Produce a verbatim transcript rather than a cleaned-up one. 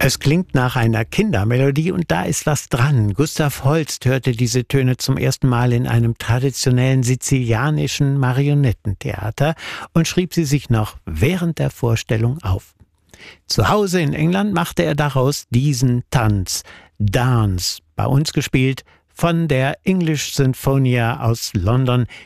Es klingt nach einer Kindermelodie und da ist was dran. Gustav Holst hörte diese Töne zum ersten Mal in einem traditionellen sizilianischen Marionettentheater und schrieb sie sich noch während der Vorstellung auf. Zu Hause in England machte er daraus diesen Tanz, Dance, bei uns gespielt von der English Sinfonia aus London,